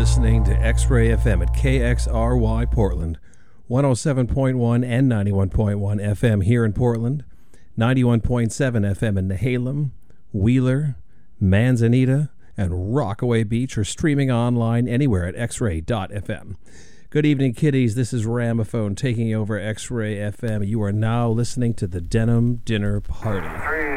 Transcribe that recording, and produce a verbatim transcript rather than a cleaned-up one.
listening to X-Ray F M at K X R Y Portland, one oh seven point one and ninety-one point one F M here in Portland, ninety-one point seven F M in Nehalem, Wheeler, Manzanita, and Rockaway Beach, or streaming online anywhere at x ray dot f m. Good evening, kiddies. This is Ramaphone taking over X-Ray F M. You are now listening to the Denim Dinner Party.